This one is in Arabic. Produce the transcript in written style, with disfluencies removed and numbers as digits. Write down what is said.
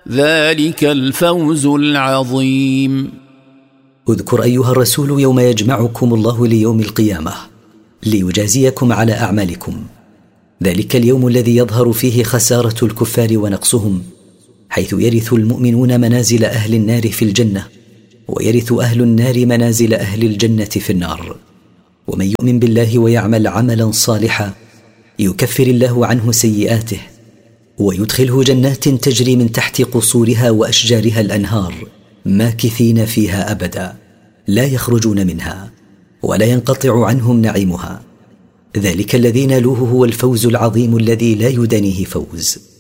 ذلك الفوز العظيم. اذكر أيها الرسول يوم يجمعكم الله ليوم القيامة ليجازيكم على أعمالكم. ذلك اليوم الذي يظهر فيه خسارة الكفار ونقصهم، حيث يرث المؤمنون منازل أهل النار في الجنة، ويرث أهل النار منازل أهل الجنة في النار. ومن يؤمن بالله ويعمل عملا صالحا يكفر الله عنه سيئاته ويدخله جنات تجري من تحت قصورها وأشجارها الأنهار ماكثين فيها أبدا لا يخرجون منها ولا ينقطع عنهم نعيمها. ذلك الذي نالوه هو الفوز العظيم الذي لا يدانيه فوز.